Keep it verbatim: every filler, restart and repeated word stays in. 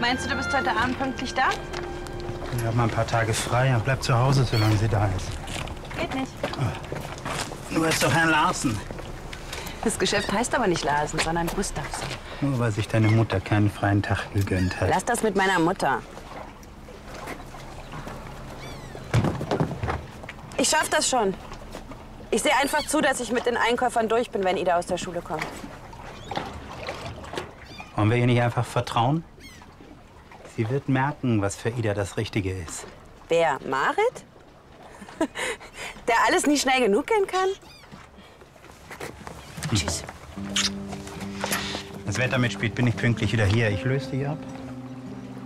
Meinst du, du bist heute Abend pünktlich da? Ich habe mal ein paar Tage frei und bleib zu Hause, solange sie da ist. Geht nicht. Du hast doch Herrn Larsen. Das Geschäft heißt aber nicht Larsen, sondern Gustafsson. Nur weil sich deine Mutter keinen freien Tag gegönnt hat. Lass das mit meiner Mutter. Ich schaff das schon. Ich sehe einfach zu, dass ich mit den Einkäufern durch bin, wenn Ida aus der Schule kommt. Wollen wir ihr nicht einfach vertrauen? Sie wird merken, was für Ida das Richtige ist. Wer? Marit? Der alles nie schnell genug gehen kann? Hm. Tschüss. Das Wetter mitspielt, bin ich pünktlich wieder hier. Ich löse dich ab.